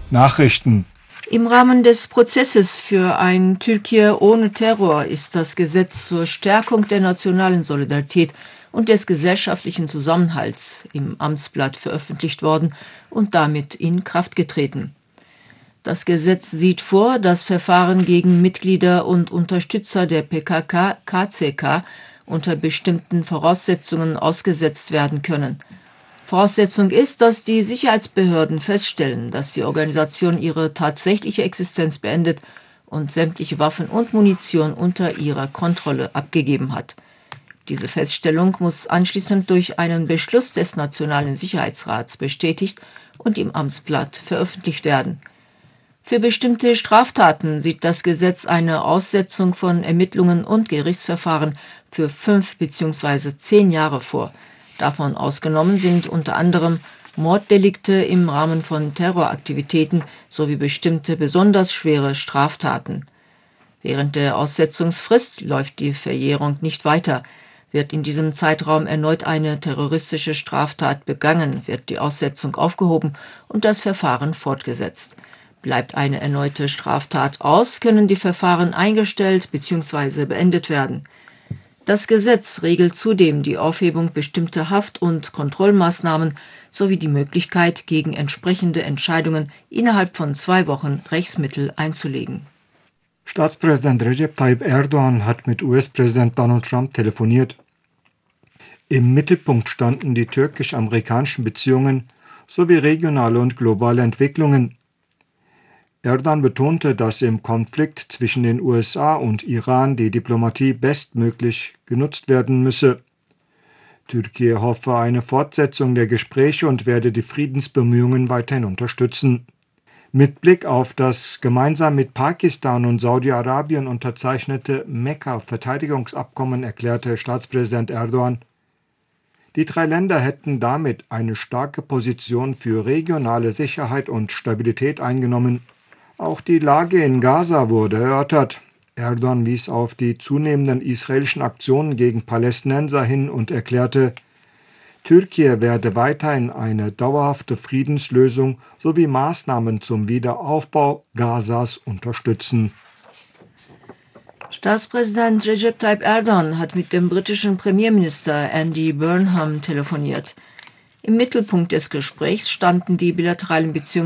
Nachrichten. Im Rahmen des Prozesses für ein Türkei ohne Terror ist das Gesetz zur Stärkung der nationalen Solidarität und des gesellschaftlichen Zusammenhalts im Amtsblatt veröffentlicht worden und damit in Kraft getreten. Das Gesetz sieht vor, dass Verfahren gegen Mitglieder und Unterstützer der PKK-KCK unter bestimmten Voraussetzungen ausgesetzt werden können. Voraussetzung ist, dass die Sicherheitsbehörden feststellen, dass die Organisation ihre tatsächliche Existenz beendet und sämtliche Waffen und Munition unter ihrer Kontrolle abgegeben hat. Diese Feststellung muss anschließend durch einen Beschluss des Nationalen Sicherheitsrats bestätigt und im Amtsblatt veröffentlicht werden. Für bestimmte Straftaten sieht das Gesetz eine Aussetzung von Ermittlungen und Gerichtsverfahren für 5 bzw. 10 Jahre vor. Davon ausgenommen sind unter anderem Morddelikte im Rahmen von Terroraktivitäten sowie bestimmte besonders schwere Straftaten. Während der Aussetzungsfrist läuft die Verjährung nicht weiter. Wird in diesem Zeitraum erneut eine terroristische Straftat begangen, wird die Aussetzung aufgehoben und das Verfahren fortgesetzt. Bleibt eine erneute Straftat aus, können die Verfahren eingestellt bzw. beendet werden. Das Gesetz regelt zudem die Aufhebung bestimmter Haft- und Kontrollmaßnahmen sowie die Möglichkeit, gegen entsprechende Entscheidungen innerhalb von 2 Wochen Rechtsmittel einzulegen. Staatspräsident Recep Tayyip Erdogan hat mit US-Präsident Donald Trump telefoniert. Im Mittelpunkt standen die türkisch-amerikanischen Beziehungen sowie regionale und globale Entwicklungen. Erdogan betonte, dass im Konflikt zwischen den USA und Iran die Diplomatie bestmöglich genutzt werden müsse. Türkei hoffe eine Fortsetzung der Gespräche und werde die Friedensbemühungen weiterhin unterstützen. Mit Blick auf das gemeinsam mit Pakistan und Saudi-Arabien unterzeichnete Mekka-Verteidigungsabkommen erklärte Staatspräsident Erdogan, die 3 Länder hätten damit eine starke Position für regionale Sicherheit und Stabilität eingenommen. Auch die Lage in Gaza wurde erörtert. Erdogan wies auf die zunehmenden israelischen Aktionen gegen Palästinenser hin und erklärte, Türkei werde weiterhin eine dauerhafte Friedenslösung sowie Maßnahmen zum Wiederaufbau Gazas unterstützen. Staatspräsident Recep Tayyip Erdogan hat mit dem britischen Premierminister Andy Burnham telefoniert. Im Mittelpunkt des Gesprächs standen die bilateralen Beziehungen